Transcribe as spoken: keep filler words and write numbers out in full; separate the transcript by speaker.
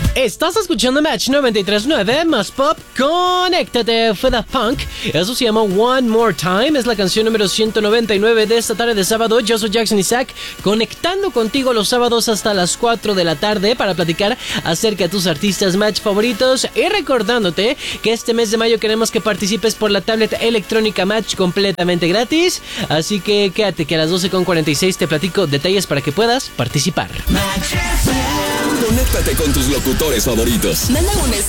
Speaker 1: Estás escuchando Match noventa y tres punto nueve, más pop, conéctate, fue Daft Punk. Eso se llama One More Time, es la canción número ciento noventa y nueve de esta tarde de sábado. Yo soy Jackson Isaac, conectando contigo los sábados hasta las cuatro de la tarde para platicar acerca de tus artistas Match favoritos y recordándote que este mes de mayo queremos que participes por la tablet electrónica Match completamente gratis. Así que quédate que a las doce con cuarenta y seis te platico detalles para que puedas participar.
Speaker 2: Conéctate con tus locutores favoritos.
Speaker 3: Manda un